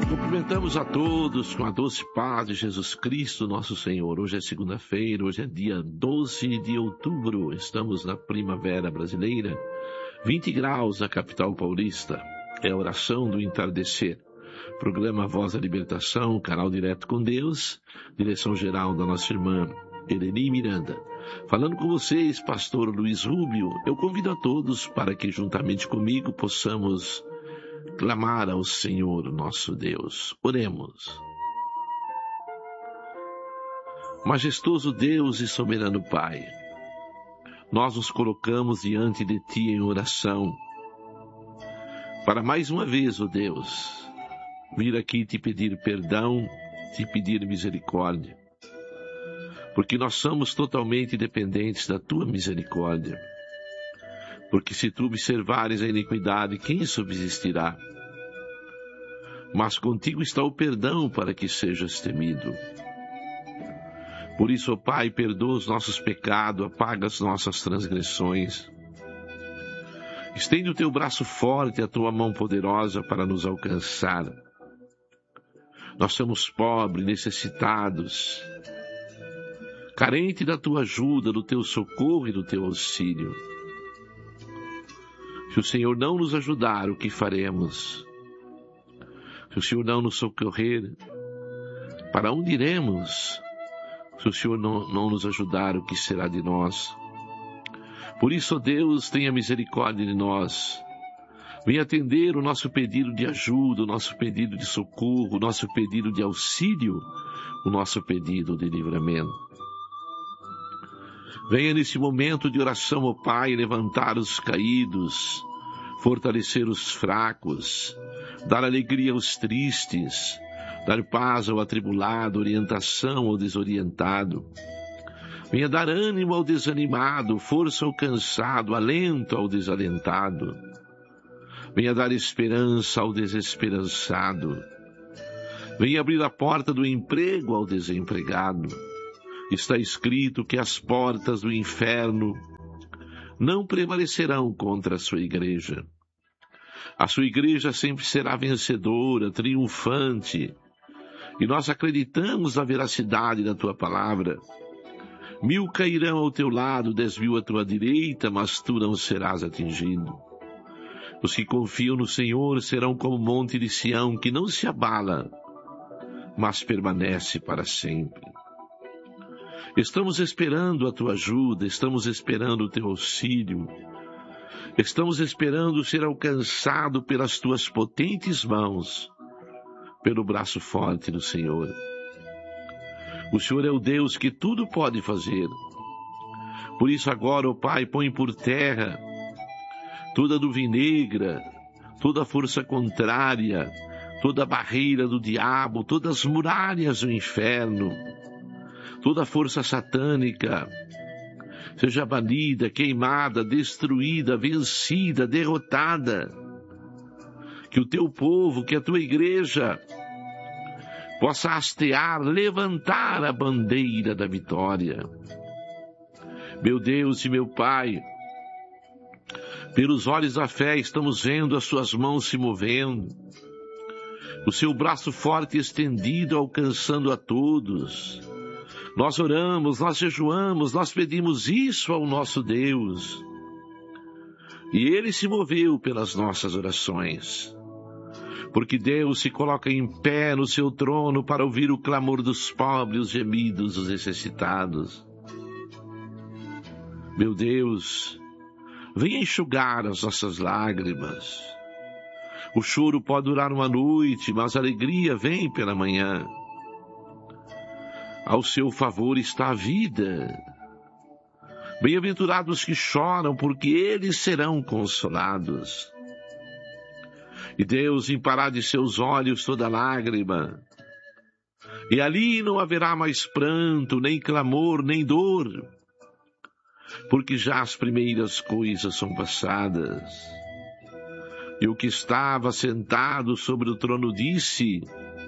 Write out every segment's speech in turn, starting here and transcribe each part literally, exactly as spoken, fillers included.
Cumprimentamos a todos com a doce paz de Jesus Cristo, nosso Senhor. Hoje é segunda-feira, hoje é dia doze de outubro. Estamos na primavera brasileira, vinte graus na capital paulista. É a oração do entardecer. Programa Voz da Libertação, canal direto com Deus, direção geral da nossa irmã Eleni Miranda. Falando com vocês, pastor Luiz Rubio, eu convido a todos para que juntamente comigo possamos clamar ao Senhor nosso Deus. Oremos. Majestoso Deus e soberano Pai, nós nos colocamos diante de Ti em oração, para mais uma vez, ó Deus, vir aqui te pedir perdão, te pedir misericórdia, porque nós somos totalmente dependentes da Tua misericórdia. Porque se tu observares a iniquidade, quem subsistirá? Mas contigo está o perdão para que sejas temido. Por isso, ó Pai, perdoa os nossos pecados, apaga as nossas transgressões. Estende o teu braço forte, a tua mão poderosa para nos alcançar. Nós somos pobres, necessitados, carentes da tua ajuda, do teu socorro e do teu auxílio. Se o Senhor não nos ajudar, o que faremos? Se o Senhor não nos socorrer, para onde iremos? Se o Senhor não, não nos ajudar, o que será de nós? Por isso, ó Deus, tenha misericórdia de nós. Venha atender o nosso pedido de ajuda, o nosso pedido de socorro, o nosso pedido de auxílio, o nosso pedido de livramento. Venha nesse momento de oração, ó Pai, levantar os caídos, fortalecer os fracos, dar alegria aos tristes, dar paz ao atribulado, orientação ao desorientado. Venha dar ânimo ao desanimado, força ao cansado, alento ao desalentado. Venha dar esperança ao desesperançado. Venha abrir a porta do emprego ao desempregado. Está escrito que as portas do inferno não prevalecerão contra a sua igreja. A sua igreja sempre será vencedora, triunfante, e nós acreditamos na veracidade da tua palavra. Mil cairão ao teu lado, dez mil à tua direita, mas tu não serás atingido. Os que confiam no Senhor serão como o monte de Sião, que não se abala, mas permanece para sempre. Estamos esperando a tua ajuda, estamos esperando o teu auxílio, estamos esperando ser alcançado pelas tuas potentes mãos, pelo braço forte do Senhor. O Senhor é o Deus que tudo pode fazer. Por isso agora, ó Pai, põe por terra toda a nuvem negra, toda a força contrária, toda a barreira do diabo, todas as muralhas do inferno, toda a força satânica seja banida, queimada, destruída, vencida, derrotada. Que o teu povo, que a tua igreja possa hastear, levantar a bandeira da vitória. Meu Deus e meu Pai, pelos olhos da fé estamos vendo as suas mãos se movendo, o seu braço forte estendido alcançando a todos. Nós oramos, nós jejuamos, nós pedimos isso ao nosso Deus. E Ele se moveu pelas nossas orações. Porque Deus se coloca em pé no seu trono para ouvir o clamor dos pobres, os gemidos dos necessitados. Meu Deus, venha enxugar as nossas lágrimas. O choro pode durar uma noite, mas a alegria vem pela manhã. Ao seu favor está a vida. Bem-aventurados que choram, porque eles serão consolados. E Deus limpará de seus olhos toda lágrima. E ali não haverá mais pranto, nem clamor, nem dor, porque já as primeiras coisas são passadas. E o que estava sentado sobre o trono disse: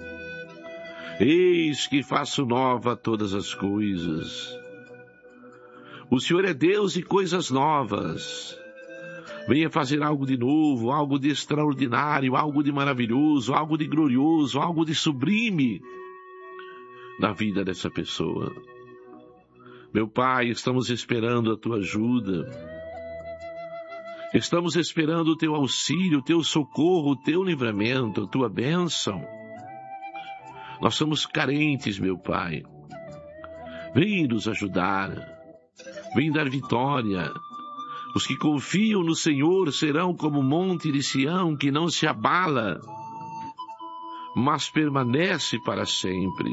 Eis que faço nova todas as coisas. O Senhor é Deus e coisas novas. Venha fazer algo de novo, algo de extraordinário, algo de maravilhoso, algo de glorioso, algo de sublime na vida dessa pessoa. Meu Pai, estamos esperando a Tua ajuda. Estamos esperando o Teu auxílio, o Teu socorro, o Teu livramento, a Tua bênção. Nós somos carentes, meu Pai. Vem nos ajudar. Vem dar vitória. Os que confiam no Senhor serão como o monte de Sião, que não se abala, mas permanece para sempre.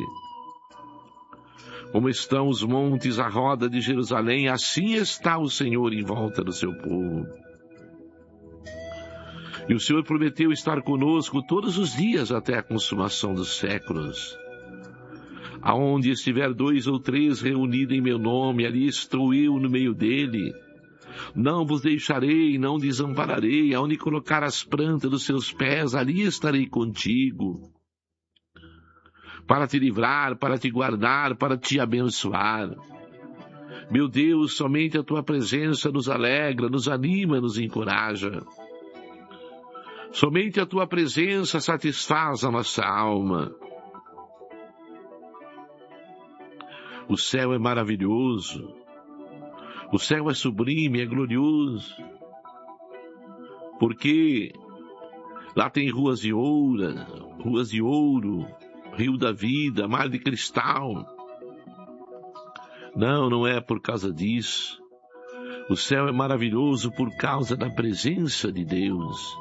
Como estão os montes à roda de Jerusalém, assim está o Senhor em volta do seu povo. E o Senhor prometeu estar conosco todos os dias até a consumação dos séculos. Aonde estiver dois ou três reunidos em meu nome, ali estou eu no meio dele. Não vos deixarei, não desampararei. Aonde colocar as plantas dos seus pés, ali estarei contigo. Para te livrar, para te guardar, para te abençoar. Meu Deus, somente a Tua presença nos alegra, nos anima, nos encoraja. Somente a Tua presença satisfaz a nossa alma. O céu é maravilhoso. O céu é sublime, é glorioso. Porque lá tem ruas de ouro, ruas de ouro, rio da vida, mar de cristal. Não, não é por causa disso. O céu é maravilhoso por causa da presença de Deus.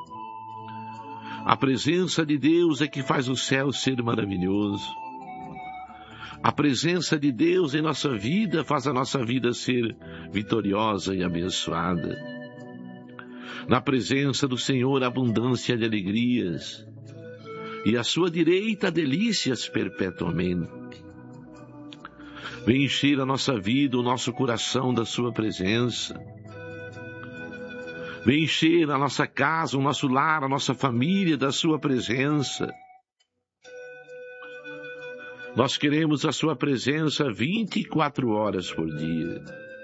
A presença de Deus é que faz o céu ser maravilhoso. A presença de Deus em nossa vida faz a nossa vida ser vitoriosa e abençoada. Na presença do Senhor, abundância de alegrias. E à sua direita, delícias perpetuamente. Vem encher a nossa vida, o nosso coração da sua presença. Vem encher a nossa casa, o nosso lar, a nossa família da sua presença. Nós queremos a sua presença vinte e quatro horas por dia.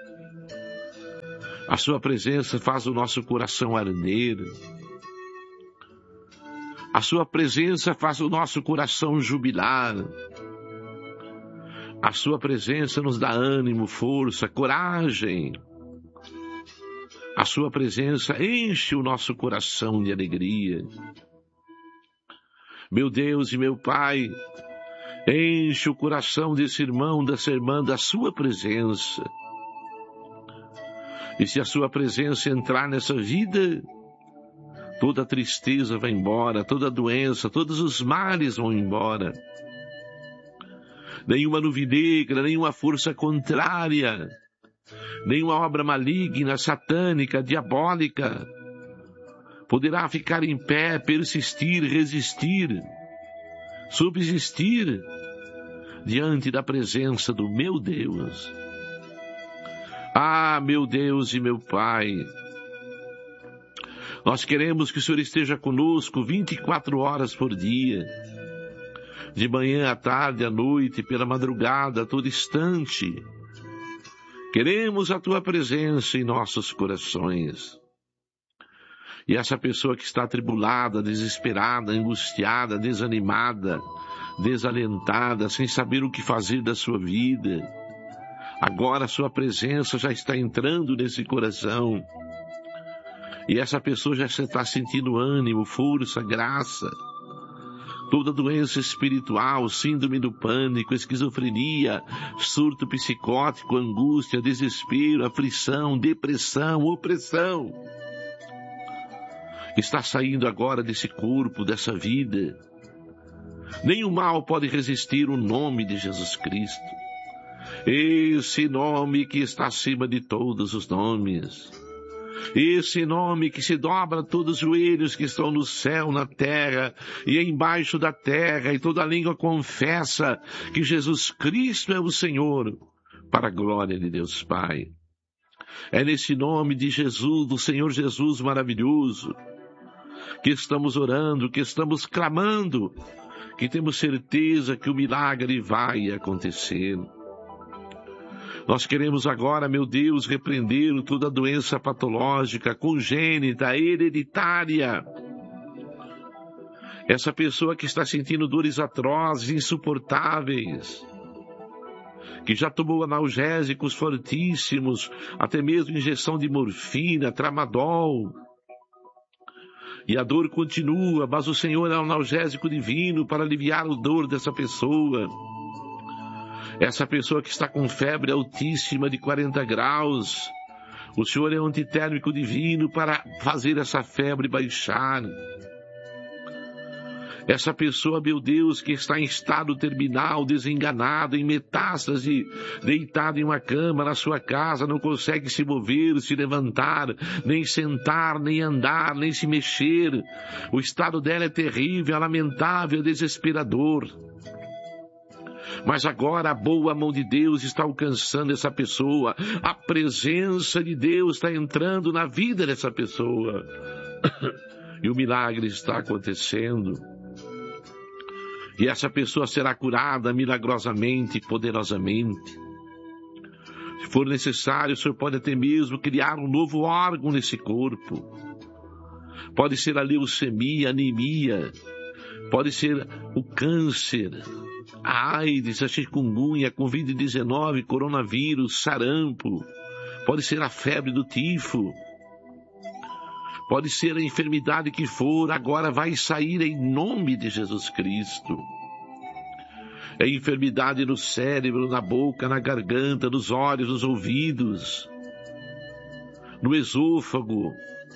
A sua presença faz o nosso coração arder. A sua presença faz o nosso coração jubilar. A sua presença nos dá ânimo, força, coragem. A sua presença enche o nosso coração de alegria. Meu Deus e meu Pai, enche o coração desse irmão, dessa irmã, da sua presença. E se a sua presença entrar nessa vida, toda a tristeza vai embora, toda a doença, todos os males vão embora. Nenhuma nuvem negra, nenhuma força contrária, nenhuma obra maligna, satânica, diabólica, poderá ficar em pé, persistir, resistir, subsistir diante da presença do meu Deus. Ah, meu Deus e meu Pai, nós queremos que o Senhor esteja conosco vinte e quatro horas por dia, de manhã à tarde, à noite, pela madrugada, a todo instante. Queremos a Tua presença em nossos corações. E essa pessoa que está atribulada, desesperada, angustiada, desanimada, desalentada, sem saber o que fazer da sua vida, agora a sua presença já está entrando nesse coração. E essa pessoa já está sentindo ânimo, força, graça. Toda doença espiritual, síndrome do pânico, esquizofrenia, surto psicótico, angústia, desespero, aflição, depressão, opressão, está saindo agora desse corpo, dessa vida. Nenhum mal pode resistir o nome de Jesus Cristo. Esse nome que está acima de todos os nomes. Esse nome que se dobra a todos os joelhos que estão no céu, na terra e embaixo da terra, e toda língua confessa que Jesus Cristo é o Senhor, para a glória de Deus Pai. É nesse nome de Jesus, do Senhor Jesus maravilhoso, que estamos orando, que estamos clamando, que temos certeza que o milagre vai acontecer. Nós queremos agora, meu Deus, repreender toda doença patológica, congênita, hereditária. Essa pessoa que está sentindo dores atrozes, insuportáveis, que já tomou analgésicos fortíssimos, até mesmo injeção de morfina, tramadol, e a dor continua, mas o Senhor é um analgésico divino para aliviar a dor dessa pessoa. Essa pessoa que está com febre altíssima de quarenta graus, o Senhor é um antitérmico divino para fazer essa febre baixar. Essa pessoa, meu Deus, que está em estado terminal, desenganado, em metástase, deitado em uma cama na sua casa, não consegue se mover, se levantar, nem sentar, nem andar, nem se mexer. O estado dela é terrível, é lamentável, é desesperador. Mas agora a boa mão de Deus está alcançando essa pessoa. A presença de Deus está entrando na vida dessa pessoa. E o milagre está acontecendo. E essa pessoa será curada milagrosamente, poderosamente. Se for necessário, o Senhor pode até mesmo criar um novo órgão nesse corpo. Pode ser a leucemia, a anemia. Pode ser o câncer, a AIDS, a chikungunya, a covid dezenove, coronavírus, sarampo. Pode ser a febre do tifo. Pode ser a enfermidade que for, agora vai sair em nome de Jesus Cristo. É enfermidade no cérebro, na boca, na garganta, nos olhos, nos ouvidos, no esôfago,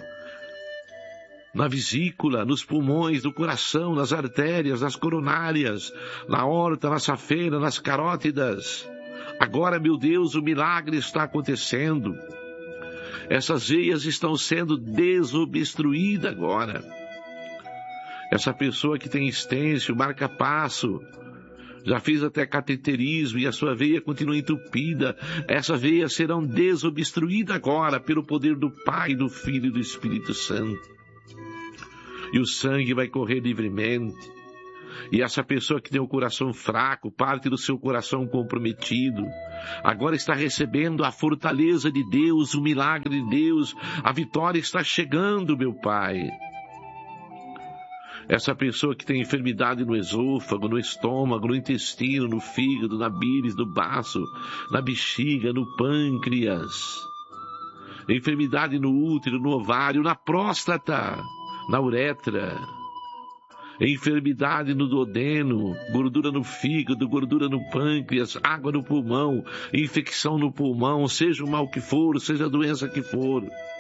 na vesícula, nos pulmões, no coração, nas artérias, nas coronárias, na aorta, na safena, nas carótidas. Agora, meu Deus, o milagre está acontecendo. Essas veias estão sendo desobstruídas agora. Essa pessoa que tem estêncil, marca-passo, já fez até cateterismo e a sua veia continua entupida. Essas veias serão desobstruídas agora pelo poder do Pai, do Filho e do Espírito Santo. E o sangue vai correr livremente. E essa pessoa que tem o coração fraco, parte do seu coração comprometido, agora está recebendo a fortaleza de Deus, o milagre de Deus. A vitória está chegando, meu Pai. Essa pessoa que tem enfermidade no esôfago, no estômago, no intestino, no fígado, na bíris, no baço, na bexiga, no pâncreas. Enfermidade no útero, no ovário, na próstata, na uretra. Enfermidade no duodeno, gordura no fígado, gordura no pâncreas, água no pulmão, infecção no pulmão, seja o mal que for, seja a doença que for.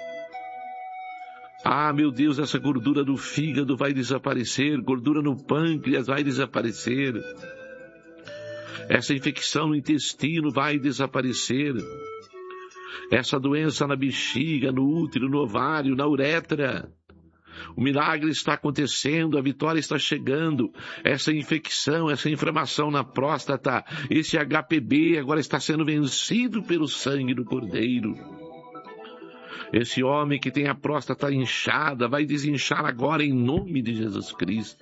Ah, meu Deus, essa gordura do fígado vai desaparecer, gordura no pâncreas vai desaparecer. Essa infecção no intestino vai desaparecer. Essa doença na bexiga, no útero, no ovário, na uretra. O milagre está acontecendo, a vitória está chegando. Essa infecção, essa inflamação na próstata, esse H P V agora está sendo vencido pelo sangue do Cordeiro. Esse homem que tem a próstata inchada vai desinchar agora em nome de Jesus Cristo.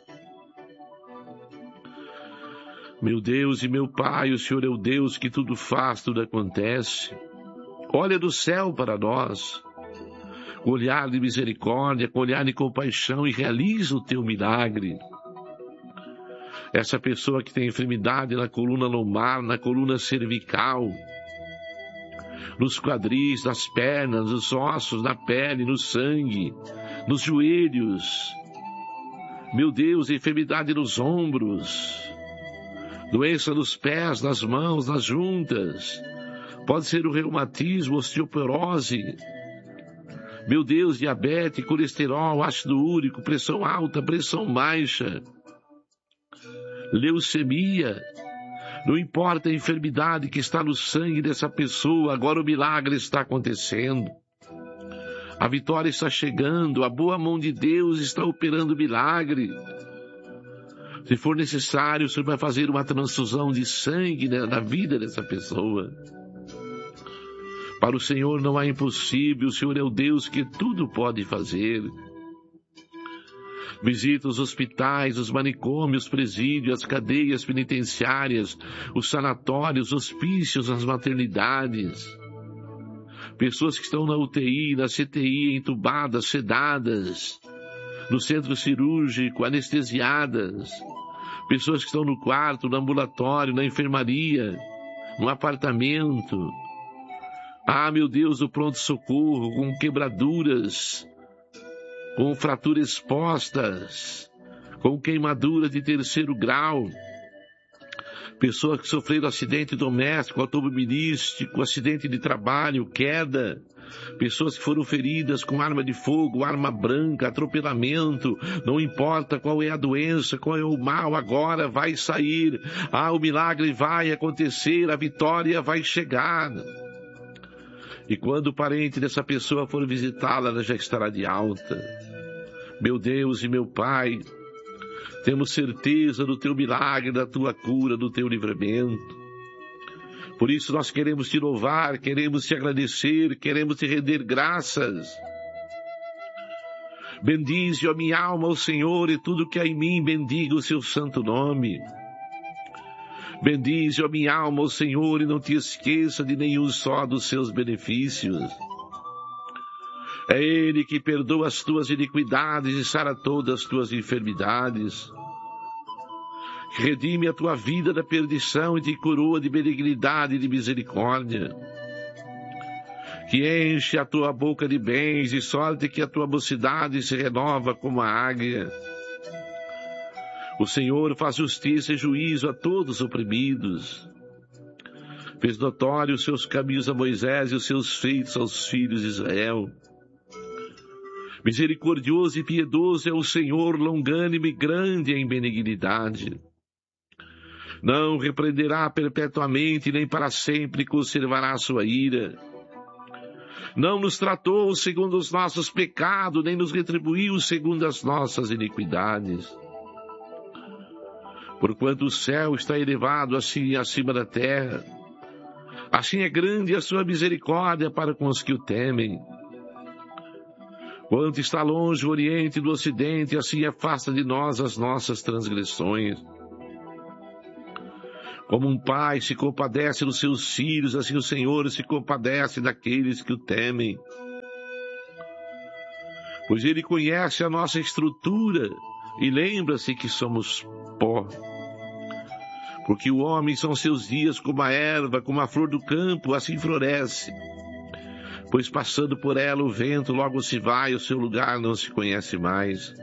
Meu Deus e meu Pai, o Senhor é o Deus que tudo faz, tudo acontece. Olha do céu para nós, com olhar de misericórdia, com olhar de compaixão, e realiza o teu milagre. Essa pessoa que tem enfermidade na coluna lombar, na coluna cervical, nos quadris, nas pernas, nos ossos, na pele, no sangue, nos joelhos. Meu Deus, enfermidade nos ombros, doença nos pés, nas mãos, nas juntas. Pode ser o reumatismo, osteoporose. Meu Deus, diabetes, colesterol, ácido úrico, pressão alta, pressão baixa, leucemia. Não importa a enfermidade que está no sangue dessa pessoa, agora o milagre está acontecendo. A vitória está chegando, a boa mão de Deus está operando o milagre. Se for necessário, o Senhor vai fazer uma transfusão de sangue na vida dessa pessoa. Para o Senhor não há impossível, o Senhor é o Deus que tudo pode fazer. Visita os hospitais, os manicômios, os presídios, as cadeias penitenciárias, os sanatórios, os hospícios, as maternidades. Pessoas que estão na U T I, na C T I, entubadas, sedadas, no centro cirúrgico, anestesiadas. Pessoas que estão no quarto, no ambulatório, na enfermaria, no apartamento. Ah, meu Deus, o pronto-socorro, com quebraduras, com fraturas expostas, com queimadura de terceiro grau. Pessoas que sofreram acidente doméstico, automobilístico, acidente de trabalho, queda. Pessoas que foram feridas com arma de fogo, arma branca, atropelamento. Não importa qual é a doença, qual é o mal, agora vai sair. Ah, o milagre vai acontecer, a vitória vai chegar. E quando o parente dessa pessoa for visitá-la, ela já estará de alta. Meu Deus e meu Pai, temos certeza do teu milagre, da tua cura, do teu livramento. Por isso nós queremos te louvar, queremos te agradecer, queremos te render graças. Bendize, ó minha alma, o Senhor, e tudo que há em mim, bendiga o seu santo nome. Bendize, ó minha alma, o Senhor, e não te esqueça de nenhum só dos seus benefícios. É Ele que perdoa as tuas iniquidades e sara todas as tuas enfermidades. Redime a tua vida da perdição e te coroa de benignidade e de misericórdia. Que enche a tua boca de bens e sorte que a tua mocidade se renova como a águia. O Senhor faz justiça e juízo a todos os oprimidos. Fez notório os seus caminhos a Moisés e os seus feitos aos filhos de Israel. Misericordioso e piedoso é o Senhor, longânimo e grande em benignidade. Não repreenderá perpetuamente, nem para sempre conservará a sua ira. Não nos tratou segundo os nossos pecados, nem nos retribuiu segundo as nossas iniquidades. Porquanto o céu está elevado assim acima da terra, assim é grande a sua misericórdia para com os que o temem. Quanto está longe o Oriente do Ocidente, assim afasta de nós as nossas transgressões. Como um pai se compadece dos seus filhos, assim o Senhor se compadece daqueles que o temem. Pois Ele conhece a nossa estrutura e lembra-se que somos pó. Porque o homem são seus dias como a erva, como a flor do campo, assim floresce. Pois passando por ela o vento logo se vai, o seu lugar não se conhece mais.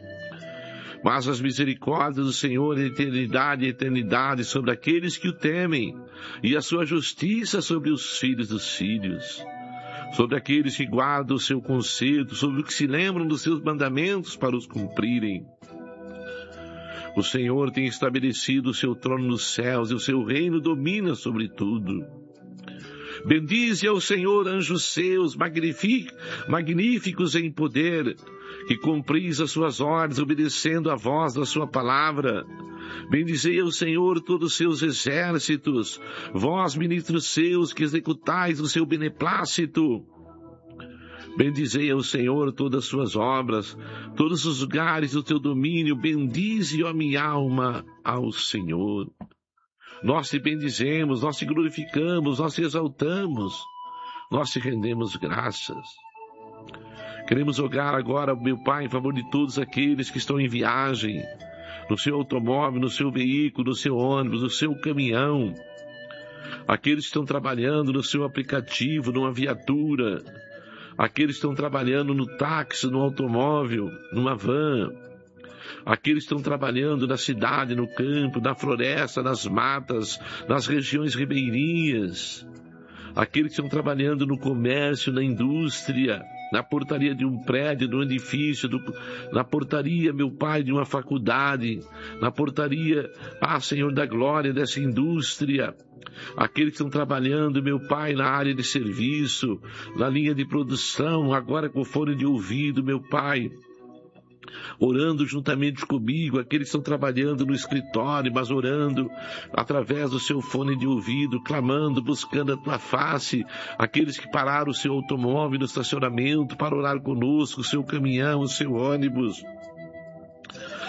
Mas as misericórdias do Senhor de eternidade e eternidade sobre aqueles que o temem, e a sua justiça sobre os filhos dos filhos, sobre aqueles que guardam o seu conselho, sobre os que se lembram dos seus mandamentos para os cumprirem. O Senhor tem estabelecido o seu trono nos céus, e o seu reino domina sobre tudo. Bendize ao Senhor, anjos seus, magníficos em poder, que cumpris as suas ordens, obedecendo a voz da sua palavra. Bendizei ao Senhor todos os seus exércitos, vós, ministros seus, que executais o seu beneplácito. Bendizei ao Senhor todas as suas obras, todos os lugares do teu domínio. Bendize, ó minha alma, ao Senhor. Nós te bendizemos, nós te glorificamos, nós te exaltamos, nós te rendemos graças. Queremos rogar agora, meu Pai, em favor de todos aqueles que estão em viagem, no seu automóvel, no seu veículo, no seu ônibus, no seu caminhão, aqueles que estão trabalhando no seu aplicativo, numa viatura, aqueles que estão trabalhando no táxi, no automóvel, numa van, aqueles que estão trabalhando na cidade, no campo, na floresta, nas matas, nas regiões ribeirinhas, aqueles que estão trabalhando no comércio, na indústria, na portaria de um prédio, de um edifício, do, na portaria, meu Pai, de uma faculdade, na portaria, ah, Senhor da glória, dessa indústria, aqueles que estão trabalhando, meu Pai, na área de serviço, na linha de produção, agora com fone de ouvido, meu Pai, orando juntamente comigo, aqueles que estão trabalhando no escritório, mas orando através do seu fone de ouvido, clamando, buscando a tua face, aqueles que pararam o seu automóvel no estacionamento para orar conosco, o seu caminhão, o seu ônibus.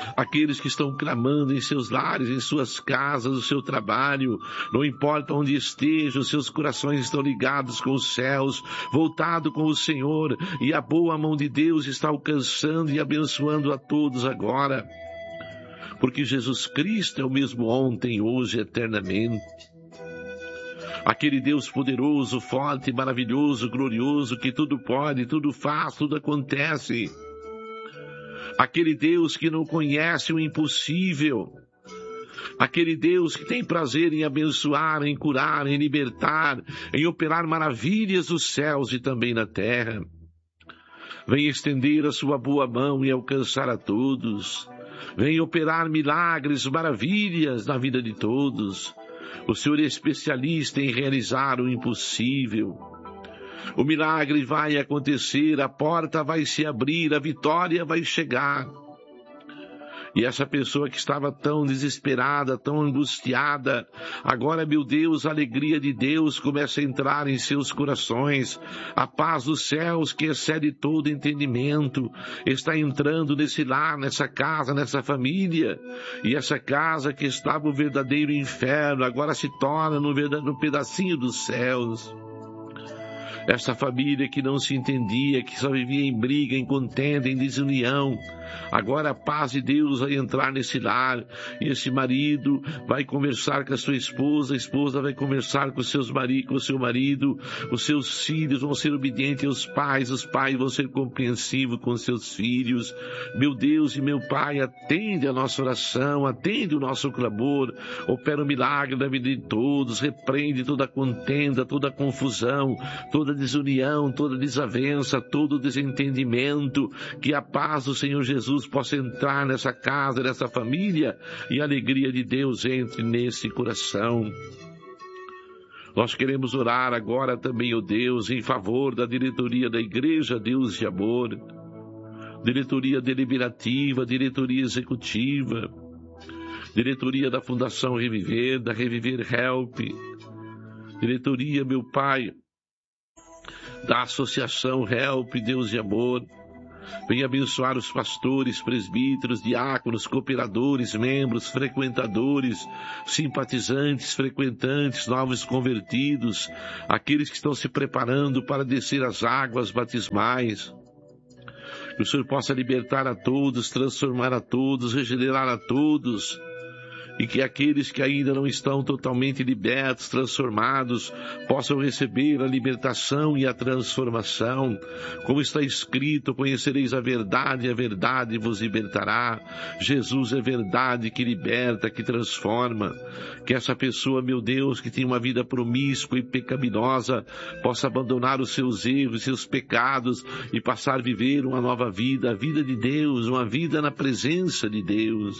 aqueles que estão clamando em seus lares, em suas casas, no seu trabalho, não importa onde estejam, seus corações estão ligados com os céus, voltados com o Senhor, e a boa mão de Deus está alcançando e abençoando a todos agora, porque Jesus Cristo é o mesmo ontem, hoje e eternamente. Aquele Deus poderoso, forte, maravilhoso, glorioso, que tudo pode, tudo faz, tudo acontece. Aquele Deus que não conhece o impossível. Aquele Deus que tem prazer em abençoar, em curar, em libertar, em operar maravilhas nos céus e também na terra. Vem estender a sua boa mão e alcançar a todos. Vem operar milagres, maravilhas na vida de todos. O Senhor é especialista em realizar o impossível. O milagre vai acontecer, a porta vai se abrir, a vitória vai chegar. E essa pessoa que estava tão desesperada, tão angustiada, agora, meu Deus, a alegria de Deus começa a entrar em seus corações. A paz dos céus, que excede todo entendimento, está entrando nesse lar, nessa casa, nessa família. E essa casa que estava o verdadeiro inferno, agora se torna no verdadeiro pedacinho dos céus. Essa família que não se entendia, que só vivia em briga, em contenda, em desunião. Agora a paz de Deus vai entrar nesse lar, e esse marido vai conversar com a sua esposa, a esposa vai conversar com, seus mari- com o seu marido, os seus filhos vão ser obedientes aos pais, os pais vão ser compreensivos com os seus filhos. Meu Deus e meu Pai, atende a nossa oração, atende o nosso clamor, opera o milagre na vida de todos, repreende toda a contenda, toda a confusão, toda a desunião, toda a desavença, todo o desentendimento, que a paz do Senhor Jesus possa entrar nessa casa, nessa família, e a alegria de Deus entre nesse coração. Nós queremos orar agora também, ó Deus, em favor da diretoria da Igreja Deus de Amor, diretoria deliberativa, diretoria executiva, diretoria da Fundação Reviver, da Reviver Help, diretoria, meu Pai, da Associação Help Deus de Amor. Venha abençoar os pastores, presbíteros, diáconos, cooperadores, membros, frequentadores, simpatizantes, frequentantes, novos convertidos, aqueles que estão se preparando para descer as águas batismais. Que o Senhor possa libertar a todos, transformar a todos, regenerar a todos. E que aqueles que ainda não estão totalmente libertos, transformados, possam receber a libertação e a transformação. Como está escrito, conhecereis a verdade, e a verdade vos libertará. Jesus é verdade que liberta, que transforma. Que essa pessoa, meu Deus, que tem uma vida promíscua e pecaminosa, possa abandonar os seus erros, seus pecados e passar a viver uma nova vida, a vida de Deus, uma vida na presença de Deus.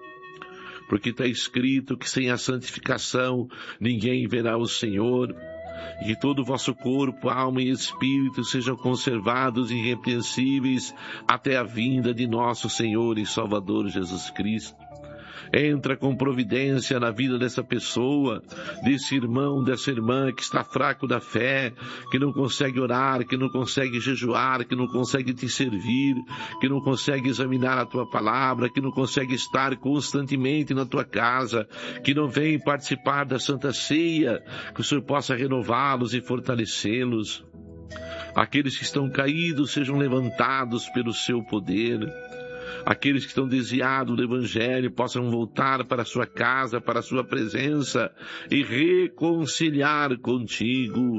Porque está escrito que sem a santificação ninguém verá o Senhor, e que todo o vosso corpo, alma e espírito sejam conservados irrepreensíveis até a vinda de nosso Senhor e Salvador Jesus Cristo. Entra com providência na vida dessa pessoa, desse irmão, dessa irmã que está fraco da fé, que não consegue orar, que não consegue jejuar, que não consegue te servir, que não consegue examinar a tua palavra, que não consegue estar constantemente na tua casa, que não vem participar da Santa Ceia, que o Senhor possa renová-los e fortalecê-los. Aqueles que estão caídos sejam levantados pelo seu poder. Aqueles que estão desviados do Evangelho possam voltar para a sua casa, para a sua presença e reconciliar contigo.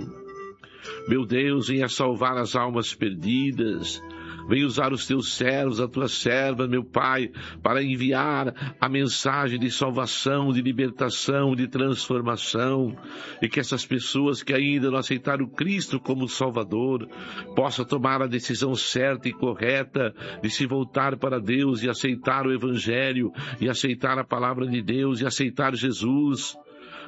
Meu Deus, venha salvar as almas perdidas. Vem usar os teus servos, a tua serva, meu Pai, para enviar a mensagem de salvação, de libertação, de transformação, e que essas pessoas que ainda não aceitaram Cristo como Salvador possam tomar a decisão certa e correta de se voltar para Deus e aceitar o Evangelho, e aceitar a palavra de Deus, e aceitar Jesus.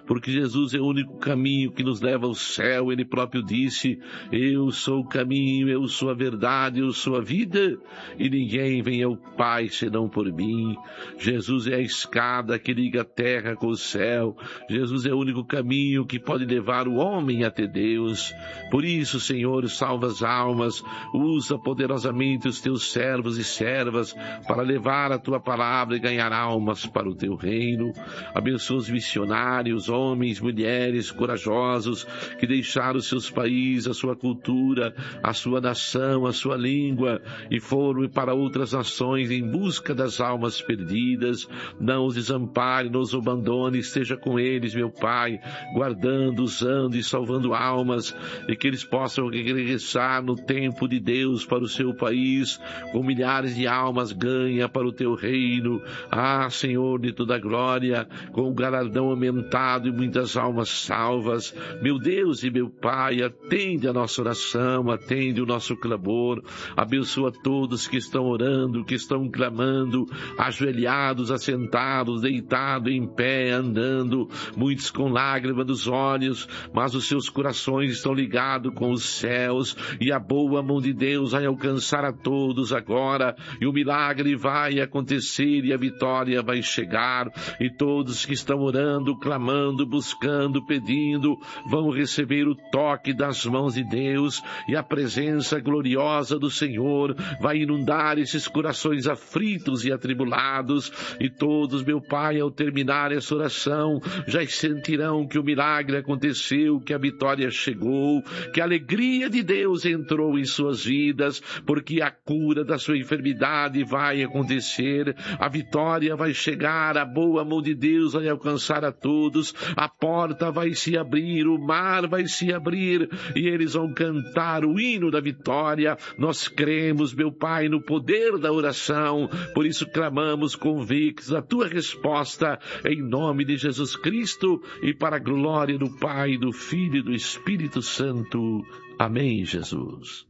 porque Jesus é o único caminho que nos leva ao céu. Ele próprio disse: eu sou o caminho, eu sou a verdade, eu sou a vida, e ninguém vem ao Pai senão por mim. Jesus é a escada que liga a terra com o céu. Jesus é o único caminho que pode levar o homem até Deus. Por isso, Senhor, salva as almas, usa poderosamente os teus servos e servas para levar a tua palavra e ganhar almas para o teu reino. Abençoa os missionários, homens, mulheres corajosos que deixaram os seus países, a sua cultura, a sua nação, a sua língua e foram para outras nações em busca das almas perdidas. Não os desampare, não os abandone, esteja com eles, meu Pai, guardando, usando e salvando almas, e que eles possam regressar no tempo de Deus para o seu país, com milhares de almas ganha para o teu reino. Ah, Senhor de toda a glória, com o galardão aumentado e muitas almas salvas. Meu Deus e meu Pai, atende a nossa oração, atende o nosso clamor, abençoa todos que estão orando, que estão clamando, ajoelhados, assentados, deitados, em pé, andando, muitos com lágrimas nos olhos, mas os seus corações estão ligados com os céus, e a boa mão de Deus vai alcançar a todos agora, e o milagre vai acontecer, e a vitória vai chegar, e todos que estão orando, clamando, buscando, pedindo, vão receber o toque das mãos de Deus, e a presença gloriosa do Senhor vai inundar esses corações aflitos e atribulados, e todos, meu Pai, ao terminar essa oração, já sentirão que o milagre aconteceu, que a vitória chegou, que a alegria de Deus entrou em suas vidas, porque a cura da sua enfermidade vai acontecer, a vitória vai chegar, a boa mão de Deus vai alcançar a todos, a porta vai se abrir, o mar vai se abrir, e eles vão cantar o hino da vitória. Nós cremos, meu Pai, no poder da oração, por isso clamamos convictos a tua resposta, em nome de Jesus Cristo, e para a glória do Pai, do Filho e do Espírito Santo. Amém, Jesus.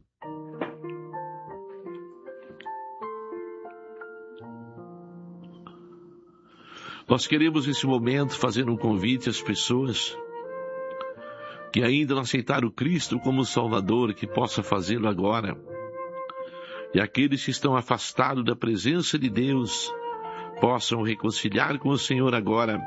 Nós queremos nesse momento fazer um convite às pessoas que ainda não aceitaram Cristo como Salvador, que possa fazê-lo agora. E aqueles que estão afastados da presença de Deus possam reconciliar com o Senhor agora,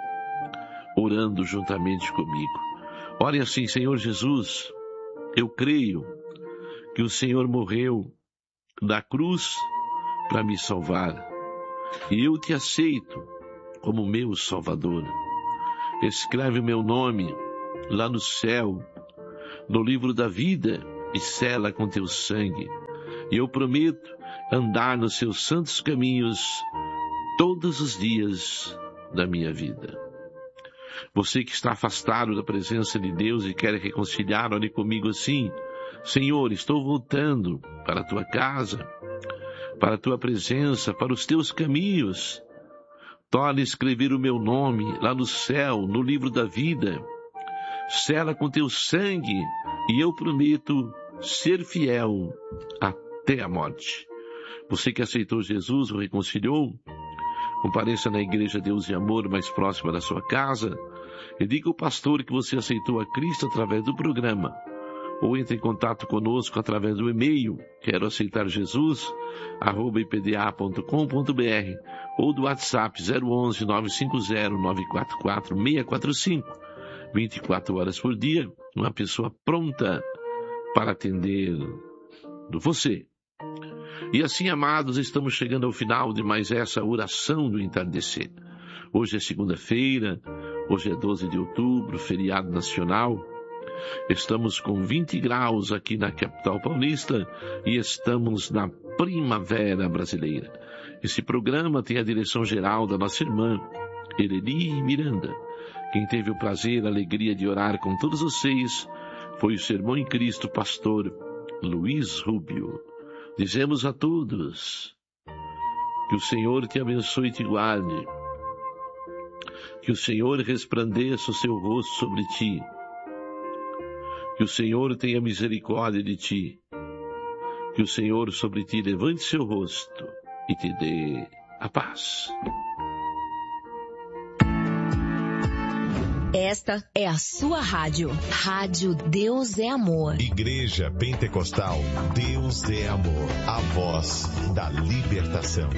orando juntamente comigo. Orem assim: Senhor Jesus, eu creio que o Senhor morreu na cruz para me salvar, e eu te aceito como meu Salvador. Escreve o meu nome lá no céu, no livro da vida, e sela com teu sangue. E eu prometo andar nos seus santos caminhos todos os dias da minha vida. Você que está afastado da presença de Deus e quer reconciliar, olhe comigo assim: Senhor, estou voltando para a tua casa, para a tua presença, para os teus caminhos. Torna a escrever o meu nome lá no céu, no livro da vida. Sela com teu sangue, e eu prometo ser fiel até a morte. Você que aceitou Jesus, o reconciliou, compareça na Igreja Deus e Amor mais próxima da sua casa e diga ao pastor que você aceitou a Cristo através do programa, ou entre em contato conosco através do e-mail quero aceitar Jesus arroba i p d a ponto com ponto b r ou do WhatsApp zero onze, nove cinco zero, nove quatro quatro, seis quatro cinco. vinte e quatro horas por dia, uma pessoa pronta para atender você. E assim, amados, estamos chegando ao final de mais essa oração do entardecer. Hoje é segunda-feira, hoje é doze de outubro, feriado nacional. Estamos com vinte graus aqui na capital paulista e estamos na primavera brasileira. Esse programa tem a direção geral da nossa irmã Ereli Miranda. Quem teve o prazer, a alegria de orar com todos vocês foi o Sermão em Cristo, pastor Luiz Rubio. Dizemos a todos que o Senhor te abençoe e te guarde, que o Senhor resplandeça o seu rosto sobre ti, que o Senhor tenha misericórdia de ti, que o Senhor sobre ti levante seu rosto e te dê a paz. Esta é a sua rádio. Rádio Deus é Amor. Igreja Pentecostal Deus é Amor. A voz da libertação.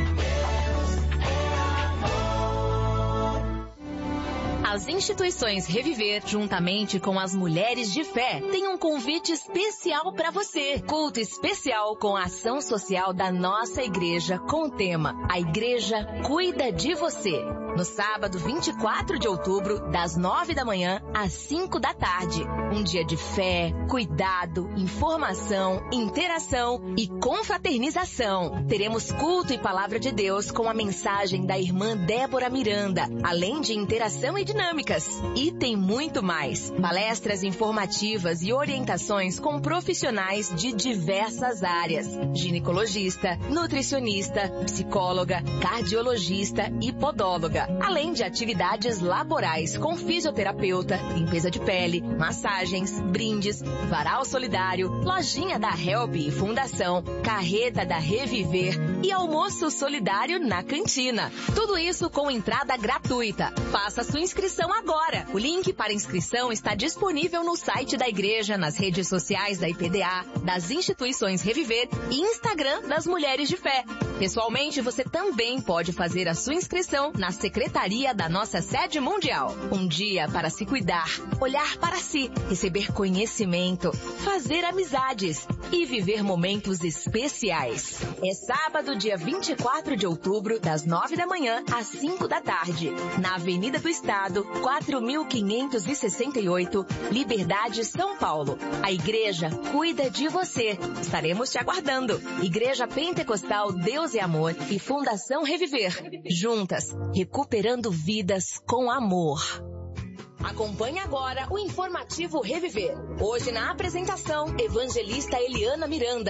As instituições Reviver, juntamente com as Mulheres de Fé, têm um convite especial para você. Culto especial com a ação social da nossa igreja com o tema A Igreja Cuida de Você. No sábado vinte e quatro de outubro, das nove da manhã às cinco da tarde. Um dia de fé, cuidado, informação, interação e confraternização. Teremos culto e palavra de Deus com a mensagem da irmã Débora Miranda, além de interação e dinâmicas. E tem muito mais. Palestras informativas e orientações com profissionais de diversas áreas. Ginecologista, nutricionista, psicóloga, cardiologista e podóloga. Além de atividades laborais com fisioterapeuta, limpeza de pele, massagens, brindes, varal solidário, lojinha da Help e Fundação, carreta da Reviver e almoço solidário na cantina. Tudo isso com entrada gratuita. Faça sua inscrição agora. O link para inscrição está disponível no site da igreja, nas redes sociais da I P D A, das instituições Reviver e Instagram das Mulheres de Fé. Pessoalmente, você também pode fazer a sua inscrição na secretaria da nossa sede mundial. Um dia para se cuidar, olhar para si, receber conhecimento, fazer amizades e viver momentos especiais. É sábado, dia vinte e quatro de outubro, das nove da manhã às cinco da tarde, na Avenida do Estado, quatro mil quinhentos e sessenta e oito, Liberdade, São Paulo. A igreja cuida de você. Estaremos te aguardando. Igreja Pentecostal Deus é Amor e Fundação Reviver. Juntas, recuperando vidas com amor. Acompanhe agora o informativo Reviver. Hoje na apresentação, evangelista Eliana Miranda.